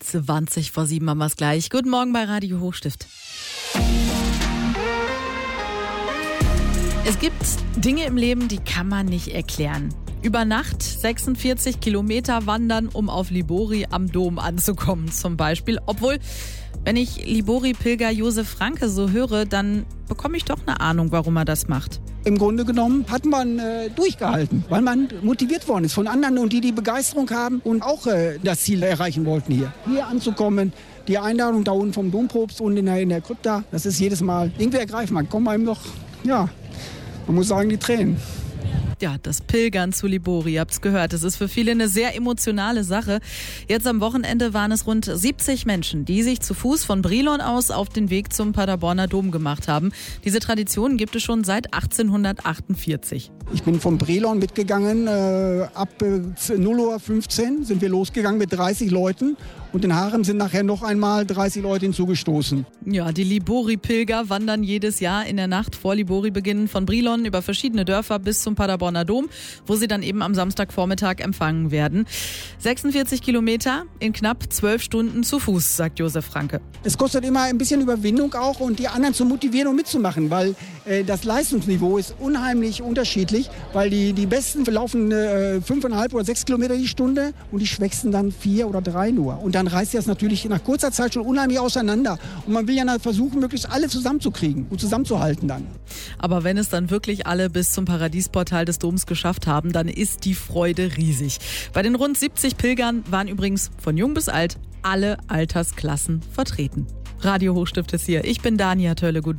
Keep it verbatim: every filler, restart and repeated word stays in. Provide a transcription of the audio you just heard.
zwanzig vor sieben haben wir es gleich. Guten Morgen bei Radio Hochstift. Es gibt Dinge im Leben, die kann man nicht erklären. Über Nacht sechsundvierzig Kilometer wandern, um auf Libori am Dom anzukommen zum Beispiel. Obwohl, wenn ich Libori-Pilger Josef Franke so höre, dann bekomme ich doch eine Ahnung, warum er das macht. Im Grunde genommen hat man äh, durchgehalten, weil man motiviert worden ist von anderen und die die Begeisterung haben und auch äh, das Ziel erreichen wollten hier. Hier anzukommen, die Einladung da unten vom Dompropst und in der, in der Krypta, das ist jedes Mal irgendwie ergreifen. Man kommt einem noch, ja, man muss sagen, die Tränen. Ja, das Pilgern zu Libori, ihr habt's gehört. Das ist für viele eine sehr emotionale Sache. Jetzt am Wochenende waren es rund siebzig Menschen, die sich zu Fuß von Brilon aus auf den Weg zum Paderborner Dom gemacht haben. Diese Tradition gibt es schon seit achtzehnhundertachtundvierzig. Ich bin von Brilon mitgegangen, äh, ab äh, null Uhr fünfzehn sind wir losgegangen mit dreißig Leuten. Und in Harem sind nachher noch einmal dreißig Leute hinzugestoßen. Ja, die Libori-Pilger wandern jedes Jahr in der Nacht vor Libori-Beginn von Brilon über verschiedene Dörfer bis zum Paderborner Dom, wo sie dann eben am Samstagvormittag empfangen werden. sechsundvierzig Kilometer in knapp zwölf Stunden zu Fuß, sagt Josef Franke. Es kostet immer ein bisschen Überwindung auch und die anderen zu motivieren und mitzumachen, weil äh, das Leistungsniveau ist unheimlich unterschiedlich, weil die, die Besten laufen äh, fünfeinhalb oder sechs Kilometer die Stunde und die Schwächsten dann vier oder drei nur. Und dann reißt das natürlich nach kurzer Zeit schon unheimlich auseinander. Und man will ja versuchen, möglichst alle zusammenzukriegen und zusammenzuhalten dann. Aber wenn es dann wirklich alle bis zum Paradiesportal des Doms geschafft haben, dann ist die Freude riesig. Bei den rund siebzig Pilgern waren übrigens von jung bis alt alle Altersklassen vertreten. Radio Hochstift ist hier. Ich bin Dania Tölle. Guten